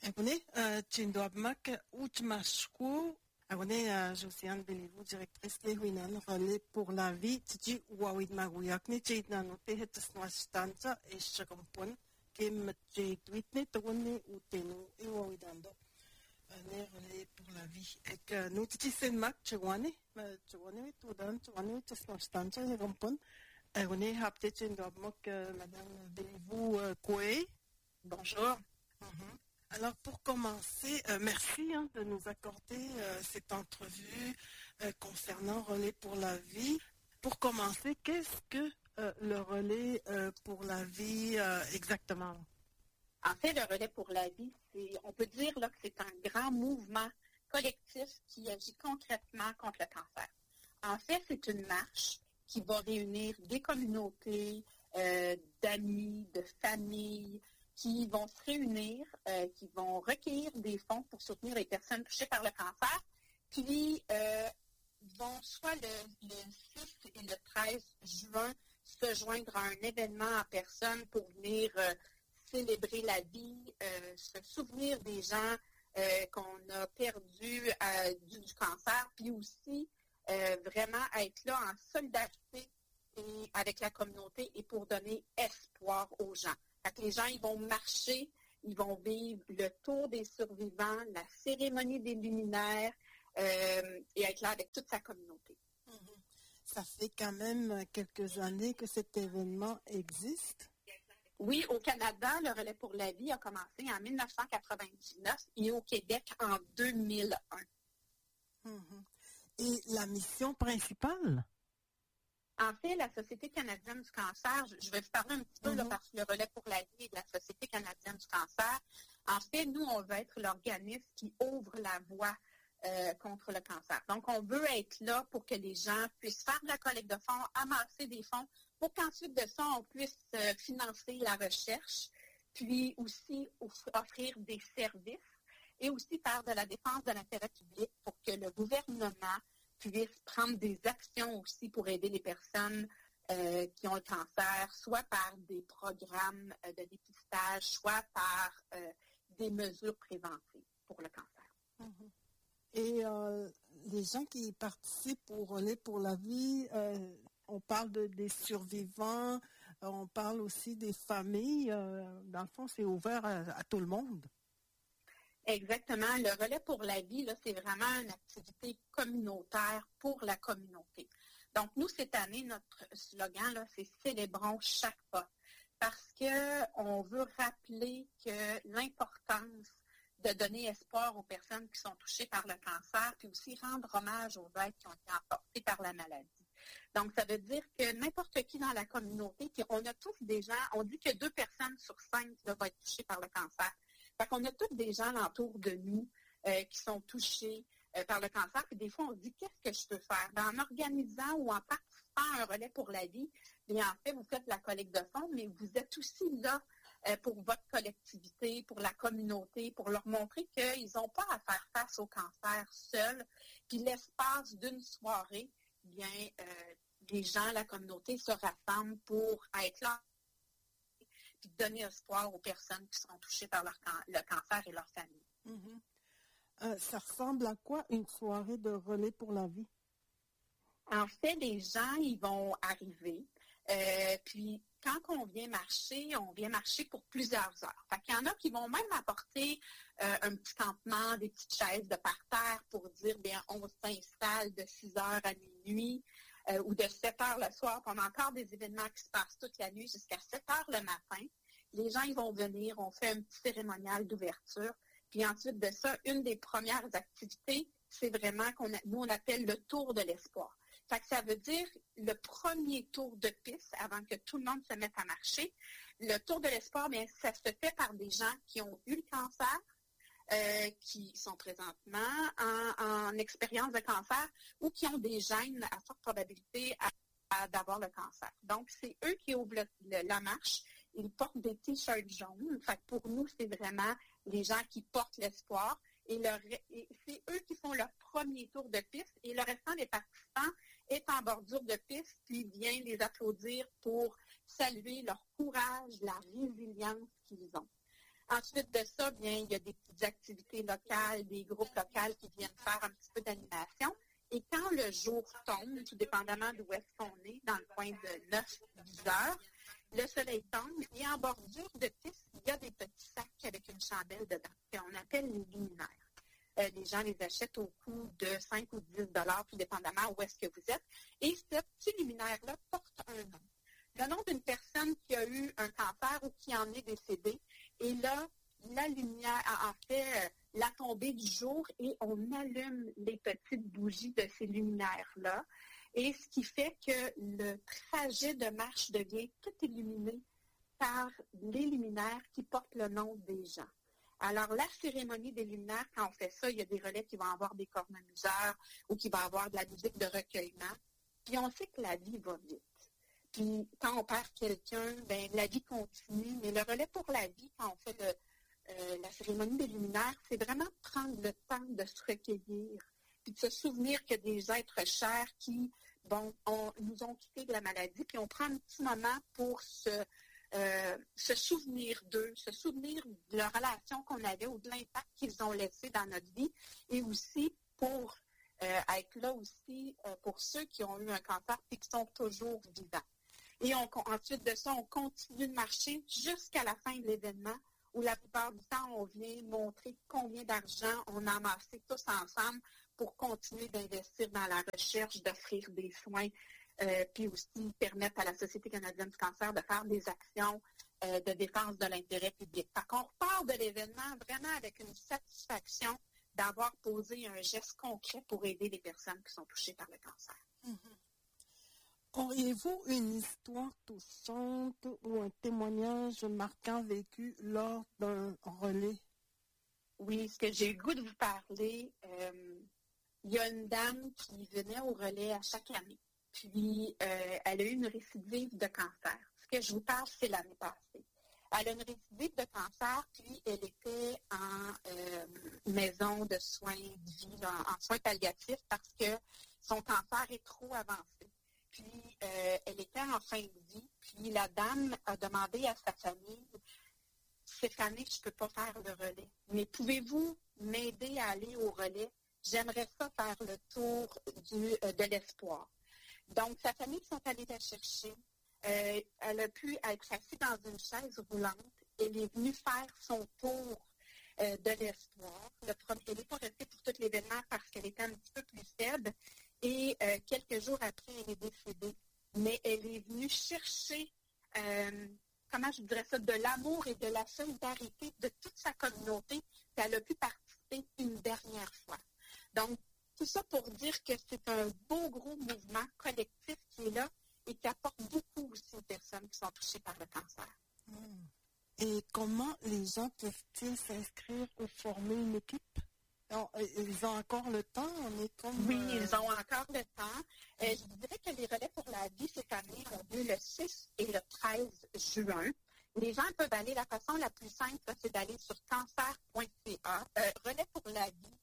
Agone, Tchindoabmak, Outmashku, Agone, Josiane Béliveau, directrice de Huinan, relais pour la vie, Titi Wawid Maguyakni, Chitnanote, Hetasnoastanza, et Chakampon, Kim Chitwitne, Togone, Utenu, et Wawidando. Relais pour la vie. Et que nous, Titi Senmak, Chouane, Tudan, Chouane, Hetasnoastanza, Chakampon, Agone, Hapte Tchindoabmak, Madame Béliveau, Koué. Bonjour. Alors, pour commencer, merci de nous accorder cette entrevue concernant Relais pour la vie. Pour commencer, qu'est-ce que le Relais pour la vie exactement? En fait, le Relais pour la vie, on peut dire là, que c'est un grand mouvement collectif qui agit concrètement contre le cancer. En fait, c'est une marche qui va réunir des communautés, d'amis, de familles, qui vont se réunir, qui vont recueillir des fonds pour soutenir les personnes touchées par le cancer, puis vont soit le 6 et le 13 juin se joindre à un événement en personne pour venir célébrer la vie, se souvenir des gens qu'on a perdus du cancer, puis aussi vraiment être là en solidarité avec la communauté et pour donner espoir aux gens. Fait que les gens, ils vont marcher, ils vont vivre le tour des survivants, la cérémonie des luminaires et être là avec toute sa communauté. Ça fait quand même quelques années que cet événement existe. Oui, au Canada, le Relais pour la vie a commencé en 1999 et au Québec en 2001. Et la mission principale? En fait, la Société canadienne du cancer, je vais vous parler un petit peu là, parce que le Relais pour la vie de la Société canadienne du cancer. En fait, nous, on veut être l'organisme qui ouvre la voie contre le cancer. Donc, on veut être là pour que les gens puissent faire de la collecte de fonds, amasser des fonds, pour qu'ensuite de ça, on puisse financer la recherche, puis aussi offrir des services et aussi faire de la défense de l'intérêt public pour que le gouvernement puisse prendre des actions aussi pour aider les personnes qui ont le cancer, soit par des programmes de dépistage, soit par des mesures préventives pour le cancer. Et les gens qui participent au Relais pour la vie, on parle des survivants, on parle aussi des familles. Dans le fond, c'est ouvert à tout le monde. Exactement. Le Relais pour la vie, là, c'est vraiment une activité communautaire pour la communauté. Donc, nous, cette année, notre slogan, là, c'est « Célébrons chaque pas ». Parce qu'on veut rappeler que l'importance de donner espoir aux personnes qui sont touchées par le cancer, puis aussi rendre hommage aux êtres qui ont été emportés par la maladie. Donc, ça veut dire que n'importe qui dans la communauté, puis on a tous des gens, on dit que 2 personnes sur 5 doivent être touchées par le cancer. Fait qu'on a tous des gens autour de nous qui sont touchés par le cancer. Puis des fois, on se dit, qu'est-ce que je peux faire? En organisant ou en participant à un Relais pour la vie, bien, en fait, vous faites la collecte de fonds, mais vous êtes aussi là pour votre collectivité, pour la communauté, pour leur montrer qu'ils n'ont pas à faire face au cancer seuls. Puis l'espace d'une soirée, bien, les gens, la communauté se rassemblent pour être là et donner espoir aux personnes qui sont touchées par le cancer et leur famille. Ça ressemble à quoi une soirée de Relais pour la vie? En fait, les gens, ils vont arriver, puis quand on vient marcher pour plusieurs heures. Fait qu'il y en a qui vont même apporter un petit campement, des petites chaises de parterre pour dire, bien, on s'installe de 6 heures à minuit ou de 7 heures le soir. On a encore des événements qui se passent toute la nuit jusqu'à 7 heures le matin. Les gens, ils vont venir, on fait un petit cérémonial d'ouverture. Puis ensuite de ça, une des premières activités, c'est vraiment nous, on appelle le tour de l'espoir. Fait que ça veut dire le premier tour de piste avant que tout le monde se mette à marcher. Le tour de l'espoir, bien, ça se fait par des gens qui ont eu le cancer, qui sont présentement en expérience de cancer ou qui ont des gènes à forte probabilité d'avoir le cancer. Donc, c'est eux qui ouvrent la marche. Ils portent des t-shirts jaunes. Fait que pour nous, c'est vraiment les gens qui portent l'espoir. Et c'est eux qui font leur premier tour de piste et le restant des participants est en bordure de piste puis vient les applaudir pour saluer leur courage, la résilience qu'ils ont. Ensuite de ça, bien, il y a des petites activités locales, des groupes locaux qui viennent faire un petit peu d'animation. Et quand le jour tombe, tout dépendamment d'où est-ce qu'on est, dans le coin de 9-10 heures, le soleil tombe et en bordure de piste, il y a des petits sacs avec une chandelle dedans, qu'on appelle les luminaires. Les gens les achètent au coût de 5 ou 10 $, tout dépendamment où est-ce que vous êtes. Et ce petit luminaire-là porte un nom. Le nom d'une personne qui a eu un cancer ou qui en est décédée. Et là, la lumière, en fait, la tombée du jour, et on allume les petites bougies de ces luminaires-là. Et ce qui fait que le trajet de marche devient tout illuminé par les luminaires qui portent le nom des gens. Alors, la cérémonie des luminaires, quand on fait ça, il y a des relais qui vont avoir des cornemuseurs ou qui vont avoir de la musique de recueillement. Puis on sait que la vie va vite. Puis quand on perd quelqu'un, ben la vie continue. Mais le relais pour la vie, quand on fait la cérémonie des luminaires, c'est vraiment prendre le temps de se recueillir, puis de se souvenir qu'il y a des êtres chers qui, nous ont quittés de la maladie, puis on prend un petit moment pour se souvenir d'eux, se souvenir de la relation qu'on avait ou de l'impact qu'ils ont laissé dans notre vie, et aussi pour être là aussi pour ceux qui ont eu un cancer et qui sont toujours vivants. Et ensuite de ça, on continue de marcher jusqu'à la fin de l'événement, où la plupart du temps, on vient montrer combien d'argent on a amassé tous ensemble pour continuer d'investir dans la recherche, d'offrir des soins, puis aussi permettre à la Société canadienne du cancer de faire des actions de défense de l'intérêt public. Fait qu'on repart de l'événement vraiment avec une satisfaction d'avoir posé un geste concret pour aider les personnes qui sont touchées par le cancer. Mm-hmm. Auriez-vous une histoire touchante ou un témoignage marquant vécu lors d'un relais? Oui, ce que j'ai eu le goût de vous parler, il y a une dame qui venait au relais à chaque année. Puis, elle a eu une récidive de cancer. Ce que je vous parle, c'est l'année passée. Elle a une récidive de cancer, puis elle était en maison de soins de vie, en soins palliatifs, parce que son cancer est trop avancé. Puis, elle était en fin de vie. Puis, la dame a demandé à sa famille, cette année, je ne peux pas faire le relais. Mais pouvez-vous m'aider à aller au relais? J'aimerais ça faire le tour de l'espoir. Donc, sa famille sont allés la chercher. Elle a pu être assise dans une chaise roulante. Elle est venue faire son tour de l'espoir. Elle n'est pas restée pour tout l'événement parce qu'elle était un petit peu plus faible. Et quelques jours après, elle est décédée. Mais elle est venue chercher, comment je dirais ça, de l'amour et de la solidarité de toute sa communauté. Puis elle a pu participer une dernière fois. Donc, tout ça pour dire que c'est un beau gros mouvement collectif qui est là et qui apporte beaucoup aussi aux personnes qui sont touchées par le cancer. Et comment les gens peuvent-ils s'inscrire ou former une équipe? Alors, ils ont encore le temps? Oui, ils ont encore le temps. Je vous dirais que les relais pour la vie cette année ont lieu le 6 et le 13 juin. Les gens peuvent aller, la façon la plus simple, c'est d'aller sur cancer.ca, relais pour la vie.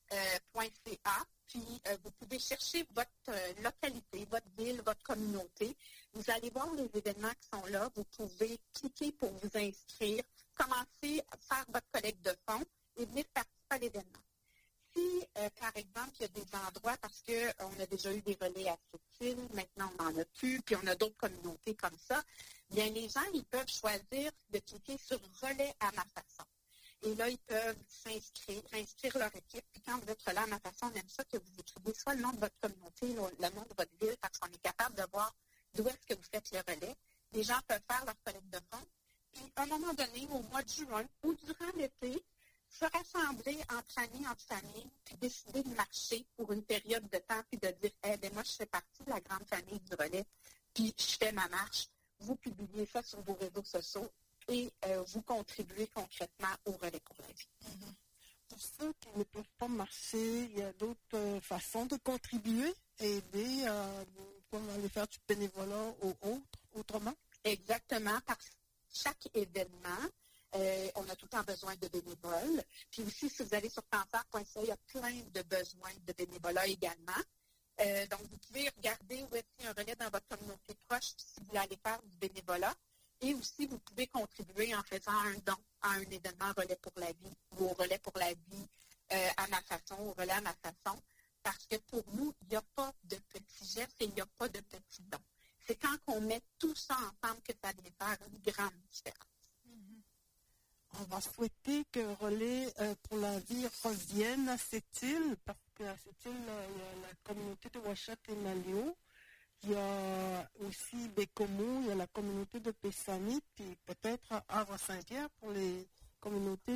.ca, puis vous pouvez chercher votre localité, votre ville, votre communauté. Vous allez voir les événements qui sont là. Vous pouvez cliquer pour vous inscrire, commencer à faire votre collecte de fonds et venir participer à l'événement. Si, par exemple, il y a des endroits, parce qu'on a déjà eu des relais à Sept-Îles, maintenant on n'en a plus, puis on a d'autres communautés comme ça, bien les gens, ils peuvent choisir de cliquer sur « Relais à ma façon ». Et là, ils peuvent inscrire leur équipe. Puis quand vous êtes là à ma façon, on aime ça que vous écrivez soit le nom de votre communauté, le nom de votre ville, parce qu'on est capable de voir d'où est-ce que vous faites le relais. Les gens peuvent faire leur collecte de fonds. Puis, à un moment donné, au mois de juin ou durant l'été, se rassembler entre amis, entre familles, puis décider de marcher pour une période de temps, puis de dire, moi, je fais partie de la grande famille du relais, puis je fais ma marche. Vous publiez ça sur vos réseaux sociaux. Et vous contribuez concrètement au relais pour la vie. Pour ceux qui ne peuvent pas marcher, il y a d'autres façons de contribuer, aider, comme aller faire du bénévolat ou autrement? Exactement, parce que chaque événement, on a tout le temps besoin de bénévoles. Puis aussi, si vous allez sur cancer.ca, il y a plein de besoins de bénévolat également. Donc, vous pouvez regarder où est-il y a un relais dans votre communauté proche si vous voulez aller faire du bénévolat. Et aussi, vous pouvez contribuer en faisant un don à un événement Relais pour la vie ou au Relais pour la vie à ma façon, au Relais à ma façon. Parce que pour nous, il n'y a pas de petits gestes et il n'y a pas de petits dons. C'est quand on met tout ça ensemble que ça vient faire une grande différence. On va souhaiter que Relais pour la vie revienne à cette île, parce qu'à cette île, il y a la communauté de Ouachat et Malio. Il y a aussi Bécomo, il y a la communauté de Pessani, puis peut-être Havre-Saint-Pierre pour les communautés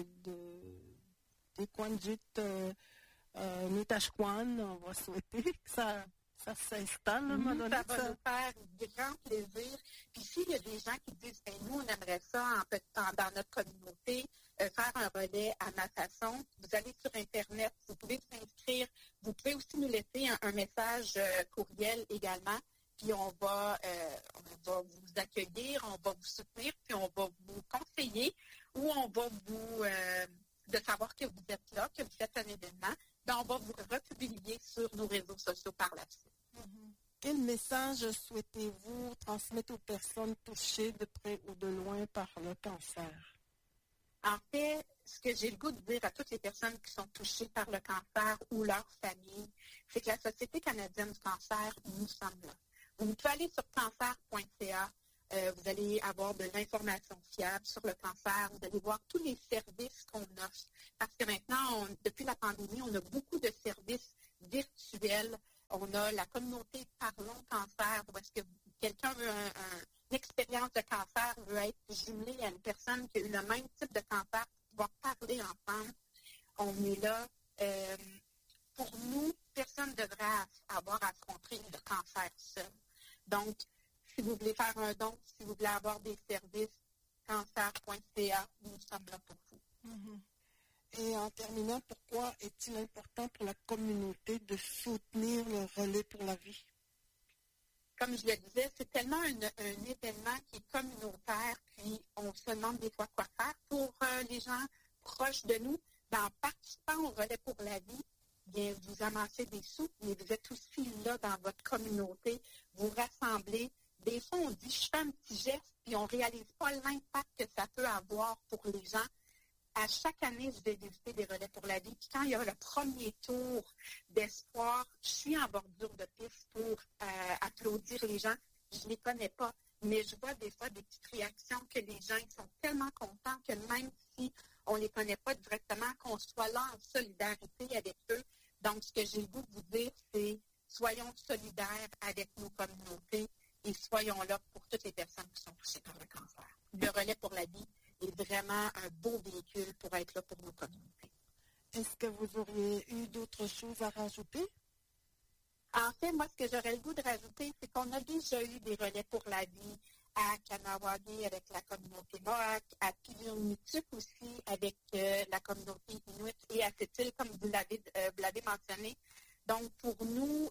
des Kwanjit, Nitashkwan. On va souhaiter que ça s'installe. Ça va nous faire grand plaisir. Puis s'il y a des gens qui disent, nous, on aimerait ça en peu de temps dans notre communauté, faire un relais à ma façon, vous allez sur Internet, vous pouvez vous inscrire, vous pouvez aussi nous laisser un message courriel également, puis on va vous accueillir, on va vous soutenir, puis on va vous conseiller, ou on va vous, de savoir que vous êtes là, que vous faites un événement, ben on va vous republier sur nos réseaux sociaux par la suite. Quel message souhaitez-vous transmettre aux personnes touchées de près ou de loin par le cancer? En fait, ce que j'ai le goût de dire à toutes les personnes qui sont touchées par le cancer ou leur famille, c'est que la Société canadienne du cancer, nous sommes là. Vous pouvez aller sur cancer.ca, vous allez avoir de l'information fiable sur le cancer, vous allez voir tous les services qu'on offre. Parce que maintenant, depuis la pandémie, on a beaucoup de services virtuels. On a la communauté Parlons Cancer, où est-ce que quelqu'un veut une expérience de cancer, veut être jumelé à une personne qui a eu le même type de cancer, pour pouvoir parler ensemble. On est là. Pour nous, personne ne devrait avoir à affronter le cancer seul. Donc, si vous voulez faire un don, si vous voulez avoir des services, cancer.ca, nous sommes là pour vous. Et en terminant, pourquoi est-il important pour la communauté de soutenir le Relais pour la vie? Comme je le disais, c'est tellement un événement qui est communautaire, puis on se demande des fois quoi faire pour les gens proches de nous. En participant au Relais pour la vie, bien, vous amassez des sous, mais vous êtes aussi là dans votre communauté, vous rassemblez. Des fois, on dit, je fais un petit geste, puis on ne réalise pas l'impact que ça peut avoir pour les gens. À chaque année, je vais visiter des Relais pour la vie. Puis quand il y a le premier tour d'espoir, je suis en bordure de piste pour applaudir les gens. Je ne les connais pas, mais je vois des fois des petites réactions que les gens ils sont tellement contents que même si on ne les connaît pas directement, qu'on soit là en solidarité avec eux. Donc, ce que j'ai le goût de vous dire, c'est soyons solidaires avec nos communautés et soyons là pour toutes les personnes qui sont touchées par le cancer. Le Relais pour la vie est vraiment un beau véhicule pour être là pour nos communautés. Est-ce que vous auriez eu d'autres choses à rajouter? En fait, moi, ce que j'aurais le goût de rajouter, c'est qu'on a déjà eu des Relais pour la vie à Kanawagi avec la communauté Mohawk, à Pilunituq aussi avec la communauté Inuit et à cette île, comme vous l'avez mentionné. Donc, pour nous,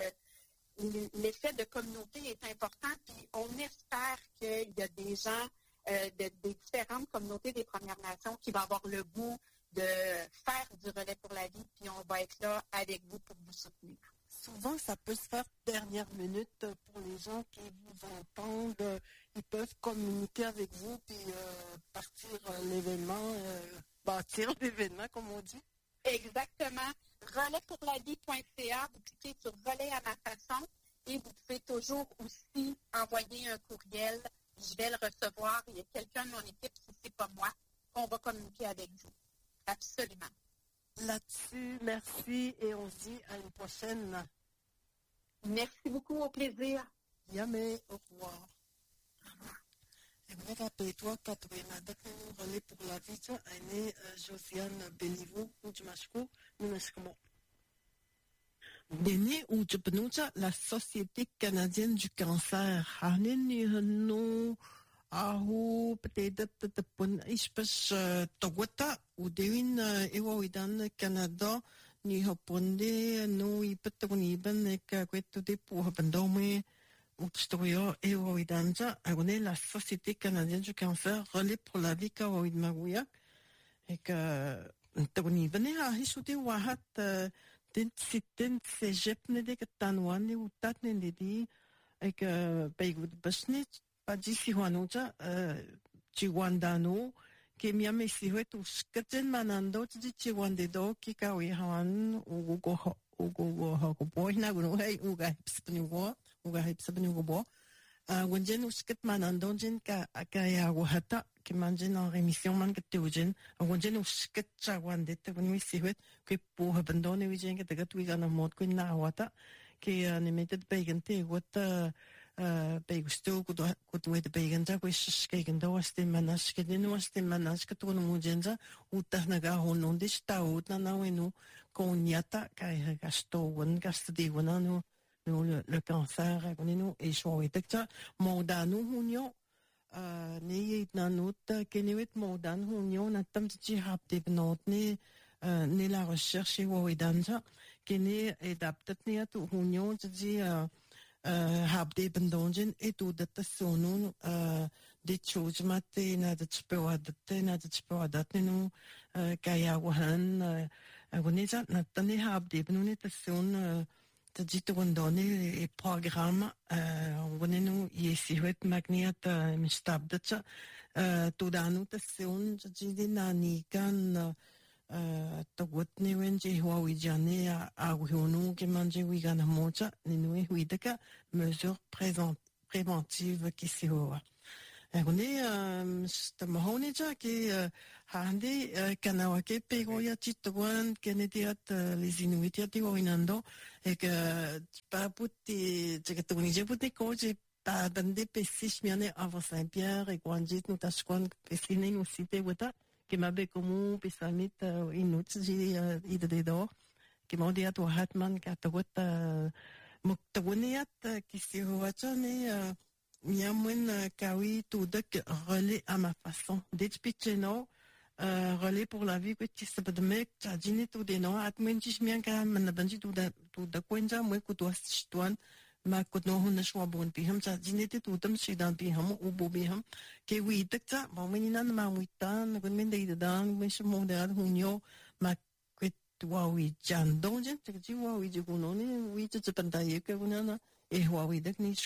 l'effet de communauté est important, puis on espère qu'il y a des gens des différentes communautés des Premières Nations qui vont avoir le goût de faire du Relais pour la vie, puis on va être là avec vous pour vous soutenir. Souvent, ça peut se faire dernière minute pour les gens qui vous entendent. Ils peuvent communiquer avec vous, puis partir l'événement, bâtir l'événement, comme on dit. Exactement. Relaispourlavie.ca, vous cliquez sur Relais à ma façon et vous pouvez toujours aussi envoyer un courriel. Je vais le recevoir. Il y a quelqu'un de mon équipe, si ce n'est pas moi, qu'on va communiquer avec vous. Absolument. Là-dessus, merci et on se dit à une prochaine. Merci beaucoup, au plaisir. Yamé, au revoir. Rappelle-toi, Catherine, Relais pour la vie, Aînée Josiane Béliveau, Oudjmashko, Numeshkomo. Béni Oudjbnouja, la Société canadienne du cancer. Haneni Hano, Ahu, peut-être Pun Ishpash Togwata, ou Dewin Ewawidan, Canada, ni Hoponde, no Ipetoniban, et Kagweto de pour Bandome. La Société canadienne du cancer, Relais pour la vie, Kawaïd Marouyak, et que Tony venait à Hissoudi Wahat, Tinsitin, Sejepne de Tanwan, ou Tatne de Di, et que Paygoud Basnit, pas dit si Juanucha, Chiwandano, que minha mesihuet uskaten manando de Chiwandedo, que Kawihan, Ugo Boina, Uga Hipspenugo, Wenjen uskat manandonjen Kaya Wahata, que manjen en rémission man que teujen, Wenjen uskat Chawandet, when we see it, que pour abandonner Wijen, que the Gatwigan of Mot Queen Nawata, que animated Bagante, what Begusto could wait the Baganta, which skaken the Westin Manas, Kedin Westin Manas, Katun Mujenza, Utanaga Honondish Taut, Nanawenu, Konyata, Kai Gasto, one Gastadi, one le cancer, et choitekta, Modanu Hunyo, ni nanut, kenewit Modan Hunyo, natam ti hapte benot ni la recherche Wawidanja, kene adaptet ni at Hunyo, ti hapte bendonjen, et tout de tasonu, de chose mate, na de spewadate, na de spewadatenu, Kayawahan, agonisa, natani hapte benuni tasun, dit on donné les programmes on nous ici het magniet mistab dat to danu tasun dit nani kan to wat ni wenje Huawei jane a wonu que manje wigana mocha ni nous widaka mesures préventives qui se hoa on est stamahonija que handi kanawake pegoya titwan kenetiat les inuitiat oinando et que pas putti que tu ni je putti coach ta dande pessis miane avant Saint-Pierre et Guanjit nous tasquan pesinin aussi te wata que mabe como pesamit inut ji ide do que modi at hatman ka tawat muktawniat qui se hoachane Miamwen kawi tout de relais à ma façon. D'expliquer relais pour la vie que tu sais pas de mec, tu as dit tout des noms, atmen tu m'en quand même n'abandonne tout de coinja moi que toi situan ma que non on ne soit bon piham tu as dit tout dem c'est dans piham ou bobiham que oui t'as bon mais n'en ma witan que men de dan mais je m'en de hunyo ma que toi oui jan donc tu dis oui du coup non oui tu te pantaille que vous n'en et oui de ni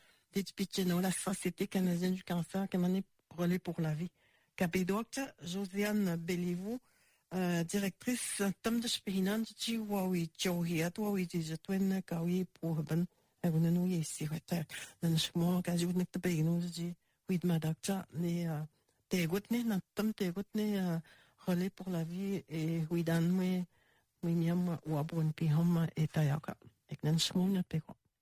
la Société canadienne du cancer qui m'a relais pour la vie. Capédoc, Josiane Béliveau, directrice Tom de Spirinan, qui Huawei Johi, à Huawei, je tourne Kawi pour Ben, et vous nous y ici, retard. Dans le moment, quand je vous n'ai pas nous dis, oui, ma docteur, les Tegotne, Tom Tegotne, relais pour la vie, et oui, dans moi, William, Wabon Pihom, et Tayaka. Et dans ce moment, je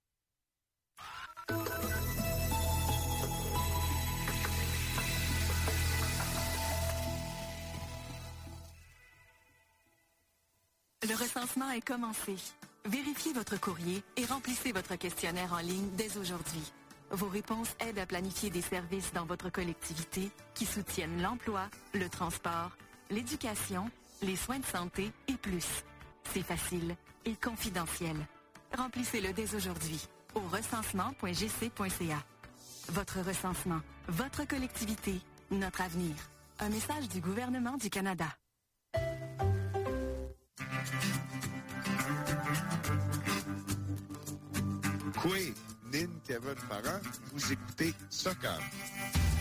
Le recensement est commencé. Vérifiez votre courrier et remplissez votre questionnaire en ligne dès aujourd'hui. Vos réponses aident à planifier des services dans votre collectivité qui soutiennent l'emploi, le transport, l'éducation, les soins de santé et plus. C'est facile et confidentiel. Remplissez-le dès aujourd'hui au recensement.gc.ca. Votre recensement, votre collectivité, notre avenir. Un message du gouvernement du Canada. Coué, Nin, Kevin Parent, vous écoutez Soccer.